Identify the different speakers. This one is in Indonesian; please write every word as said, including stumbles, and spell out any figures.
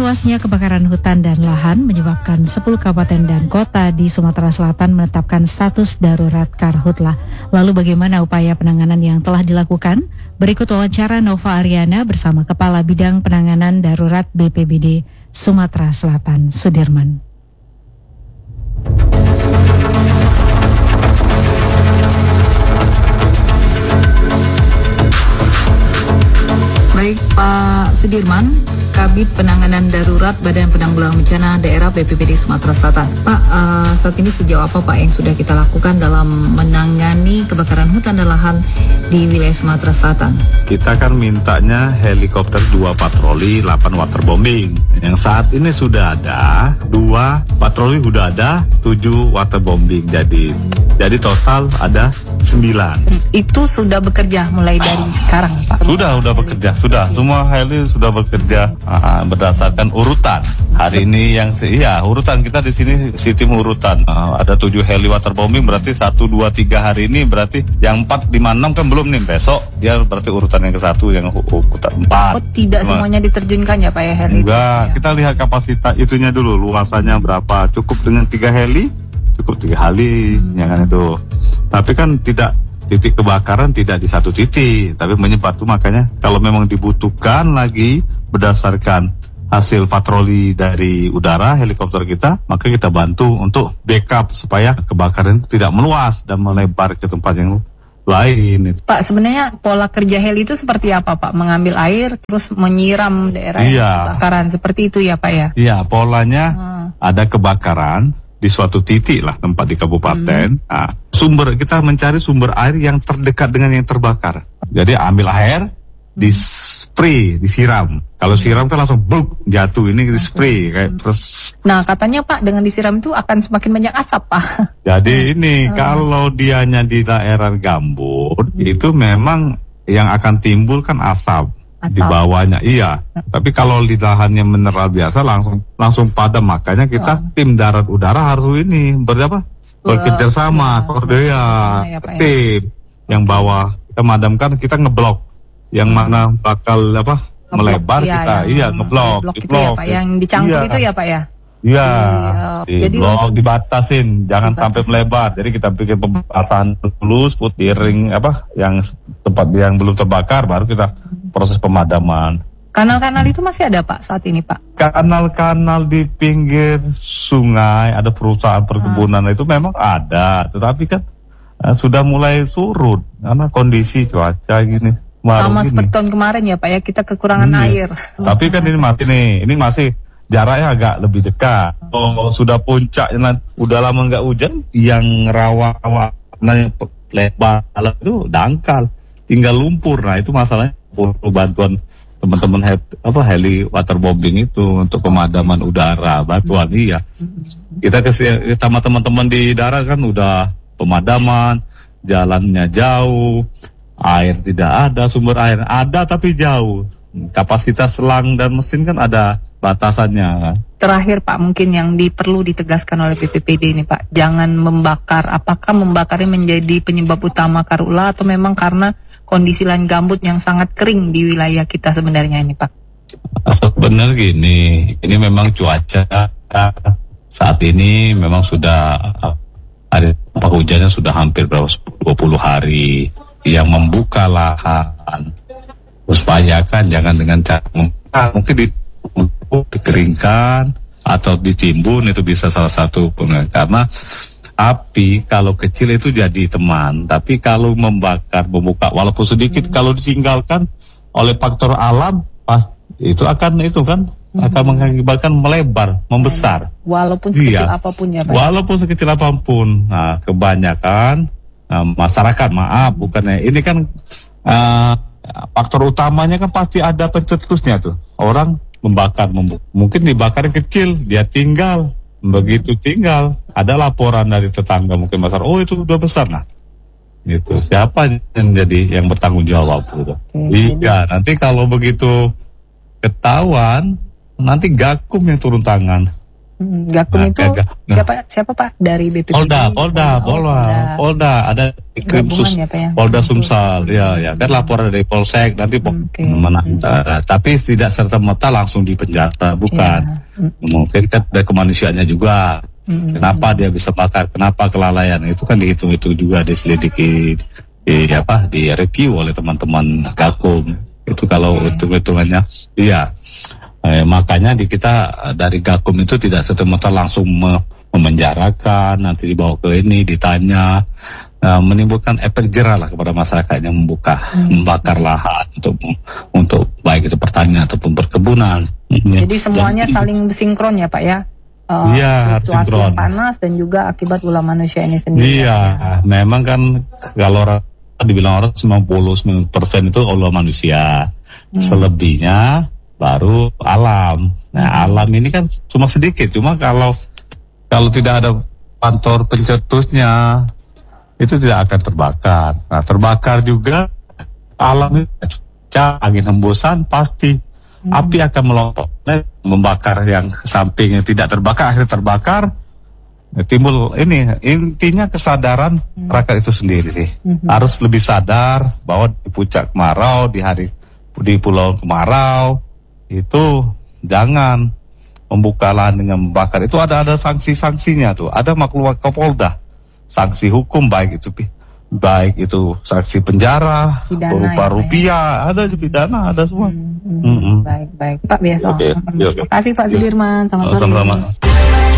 Speaker 1: Meluasnya kebakaran hutan dan lahan menyebabkan sepuluh kabupaten dan kota di Sumatera Selatan menetapkan status darurat karhutla. Lalu bagaimana upaya penanganan yang telah dilakukan? Berikut wawancara Nova Ariana bersama Kepala Bidang Penanganan Darurat B P B D Sumatera Selatan, Sudirman.
Speaker 2: Baik Pak Sudirman, Kabid Penanganan Darurat Badan Penanggulangan Bencana Daerah B P B D Sumatera Selatan. Pak, uh, saat ini sejauh apa Pak yang sudah kita lakukan dalam menangani kebakaran hutan dan lahan di wilayah Sumatera Selatan?
Speaker 3: Kita kan mintanya helikopter dua patroli, delapan waterbombing. Yang saat ini sudah ada dua patroli, sudah ada tujuh waterbombing. Jadi, jadi total ada sembilan.
Speaker 4: Itu sudah bekerja mulai dari sekarang Pak?
Speaker 3: Sudah, sudah bekerja, sudah. Semua heli sudah bekerja uh, berdasarkan urutan. Hari ini yang se- iya urutan kita di sini sistem urutan. Uh, ada tujuh heli waterbombing, berarti satu, dua, tiga hari ini berarti yang empat, lima, enam kan belum nih. Besok dia berarti urutan yang ke satu, yang urutan empat.
Speaker 4: Oh, tidak Cuma, semuanya diterjunkan ya Pak ya heli?
Speaker 3: Enggak,
Speaker 4: itu, ya?
Speaker 3: Kita lihat kapasitas itunya dulu, luasannya berapa. Cukup dengan tiga heli, cukup tiga heli, hmm. ya kan itu. Tapi kan tidak titik kebakaran tidak di satu titik, tapi menyebar tuh. Makanya kalau memang dibutuhkan lagi berdasarkan hasil patroli dari udara helikopter kita, maka kita bantu untuk backup supaya kebakaran tidak meluas dan melebar ke tempat yang lain.
Speaker 4: Pak, sebenarnya pola kerja heli itu seperti apa Pak? Mengambil air terus menyiram daerah
Speaker 3: iya.
Speaker 4: yang kebakaran, seperti itu ya Pak ya?
Speaker 3: Iya, polanya hmm. ada kebakaran di suatu titik lah tempat di kabupaten. Hmm. Nah, sumber kita mencari sumber air yang terdekat dengan yang terbakar. Jadi ambil air, di spray, disiram. Kalau siram kan langsung buk jatuh, ini di spray kayak terus.
Speaker 4: Nah, katanya Pak dengan disiram itu akan semakin banyak asap Pak.
Speaker 3: Jadi ini
Speaker 4: hmm.
Speaker 3: kalau dianya di daerah gambut hmm. itu memang yang akan timbul kan asap. Di bawahnya, iya. Hmm. Tapi kalau di lahannya mineral biasa langsung langsung padam. Makanya kita oh. tim darat udara harus ini berapa? Bekerja sama, ya, koordinasi, ya, tim ya. Yang bawah kita madamkan, kita ngeblok. Yang hmm. mana bakal apa? Ngeblok, melebar ya, kita, yang, iya ngeblok.
Speaker 4: Ngeblok itu ya Pak, yang dicangkul iya. itu ya Pak ya?
Speaker 3: Iya, di jadi blok dibatasin, jangan dibatasin. Sampai melebar. Jadi kita bikin pembasahan dulu, putih ring apa, yang tempat yang belum terbakar, baru kita proses pemadaman.
Speaker 4: Kanal-kanal itu masih ada Pak saat ini Pak?
Speaker 3: Kanal-kanal di pinggir sungai, ada perusahaan perkebunan hmm. itu memang ada, tetapi kan uh, sudah mulai surut karena kondisi cuaca gini.
Speaker 4: Sama
Speaker 3: gini.
Speaker 4: Seperti tahun kemarin ya Pak ya, kita kekurangan hmm. air.
Speaker 3: Tapi kan ini masih nih, ini masih jaraknya agak lebih dekat. Oh, sudah puncak, udah lama nggak hujan, yang rawa-rawa lebar itu dangkal, tinggal lumpur. Nah itu masalahnya, perlu bantuan teman-teman he, apa heli waterbombing itu untuk pemadaman udara, bantuan iya. Kita ke sama teman-teman di darat kan udah pemadaman, jalannya jauh, air tidak ada, sumber air ada tapi jauh. Kapasitas selang dan mesin kan ada batasannya.
Speaker 4: Terakhir Pak, mungkin yang di, perlu ditegaskan oleh B P P D ini Pak, jangan membakar. Apakah membakarnya menjadi penyebab utama karhutla atau memang karena kondisi lahan gambut yang sangat kering di wilayah kita sebenarnya ini Pak?
Speaker 3: Sebenarnya gini, ini memang cuaca saat ini memang sudah hari hujannya sudah hampir berapa dua puluh hari, yang membuka lahan. Upayakan jangan dengan cara mungkin di, dikeringkan atau ditimbun, itu bisa salah satu. Karena api kalau kecil itu jadi teman, tapi kalau membakar, membuka walaupun sedikit, hmm. kalau ditinggalkan oleh faktor alam, pas itu akan itu kan hmm. akan mengakibatkan melebar, membesar.
Speaker 4: Walaupun sekecil iya. apapun ya Pak.
Speaker 3: Walaupun sekecil apapun. Nah, kebanyakan nah, masyarakat maaf bukannya ini kan uh, faktor utamanya kan pasti ada pencetusnya tuh. Orang membakar, mem- mungkin dibakar kecil, dia tinggal. Begitu tinggal, ada laporan dari tetangga mungkin masyarakat, oh itu udah besar. Nah, gitu. Siapa yang jadi yang bertanggung jawab gitu. Iya, jadi... nanti kalau begitu ketahuan, nanti Gakum yang turun tangan.
Speaker 4: Hmm, Gakum
Speaker 3: Nah,
Speaker 4: itu
Speaker 3: gagak. Nah.
Speaker 4: siapa siapa Pak dari B P P D?
Speaker 3: Polda, Polda,
Speaker 4: Oh,
Speaker 3: Polda, Polda, ada Krim
Speaker 4: Gabungan
Speaker 3: Sus,
Speaker 4: ya, Pak, ya?
Speaker 3: Polda Sumsel, ya, ya, kan laporan dari Polsek nanti
Speaker 4: Hmm, oke.
Speaker 3: menang, uh, tapi tidak serta merta langsung di penjara, bukan.
Speaker 4: Ya. Hmm.
Speaker 3: Mungkin kan ada kemanusiaannya juga.
Speaker 4: Hmm.
Speaker 3: Kenapa dia bisa bakar? Kenapa kelalaian? Itu kan dihitung-hitung juga, diselidiki, di apa, di review oleh teman-teman Gakum. Itu kalau
Speaker 4: Hmm.
Speaker 3: hitung-hitungannya, iya. Eh, makanya di kita dari Gakum itu tidak serta-merta langsung me- memenjarakan, nanti dibawa ke ini, ditanya, eh, menimbulkan efek jerah lah kepada masyarakat yang membuka,
Speaker 4: Hmm.
Speaker 3: membakar lahan untuk untuk baik itu pertanian ataupun perkebunan.
Speaker 4: Jadi semuanya
Speaker 3: Dan-
Speaker 4: saling sinkron ya Pak ya? Eh,
Speaker 3: Iya, harus
Speaker 4: situasi
Speaker 3: sinkron.
Speaker 4: yang panas dan juga akibat ulah manusia ini sendiri.
Speaker 3: Iya, memang kan kalau orang dibilang orang sembilan puluh sembilan persen itu ulah manusia.
Speaker 4: Hmm.
Speaker 3: Selebihnya baru alam. Nah, alam ini kan cuma sedikit. Cuma kalau kalau tidak ada kantor pencetusnya, itu tidak akan terbakar. Nah, terbakar juga alam ini, cuaca, angin hembusan pasti.
Speaker 4: Hmm.
Speaker 3: Api akan melompat, membakar yang sampingnya tidak terbakar, akhirnya terbakar. Timbul ini, intinya kesadaran
Speaker 4: Hmm.
Speaker 3: rakyat itu sendiri sih.
Speaker 4: Hmm.
Speaker 3: Harus lebih sadar bahwa di puncak kemarau, di hari di pulau kemarau itu jangan membuka lahan dengan membakar. Itu ada ada sanksi-sanksinya tuh. Ada maklumat Kapolda, sanksi hukum baik itu pi- baik itu sanksi penjara,
Speaker 4: Pidana
Speaker 3: berupa
Speaker 4: ya, Pak, ya?
Speaker 3: rupiah, ada pidana, ada semua.
Speaker 4: Hmm, hmm.
Speaker 3: Mm-mm.
Speaker 4: Baik baik Pak biasa.
Speaker 3: Oke, oke.
Speaker 4: Terima kasih Pak Sudirman. Selamat sore.
Speaker 3: Sama-sama.